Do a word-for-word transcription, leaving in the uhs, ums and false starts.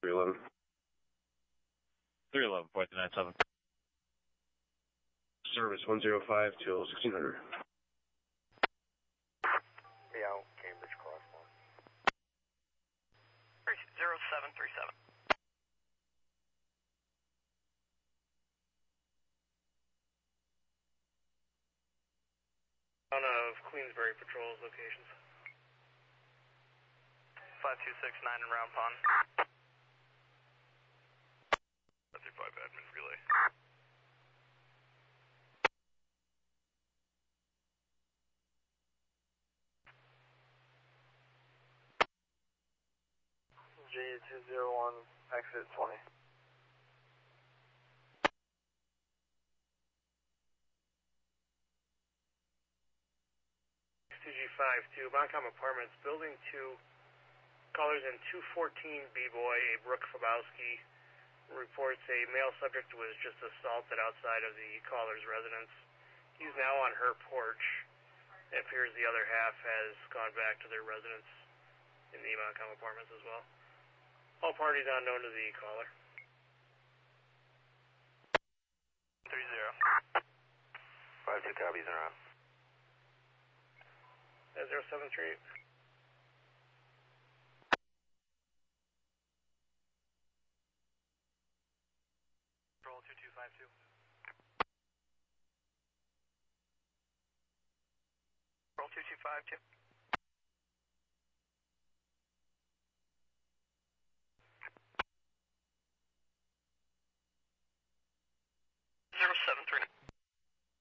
three eleven. three eleven, point nine seven. Service one zero five till sixteen hundred. Meow, Cambridge Cross one. zero seven three seven. One of Queensbury Patrol's locations. five two six nine in Round Pond. five three five admin relay. G two zero one, exit twenty. two G five two, Montcalm Apartments, Building two, callers in two fourteen B-Boy, a Brooke Fabowski, reports a male subject was just assaulted outside of the caller's residence. He's now on her porch. It appears the other half has gone back to their residence in the Montcalm Apartments as well. All parties unknown to the caller. three zero. five two copies and around. zero seven three eight. Roll two two five two. Roll two two five two.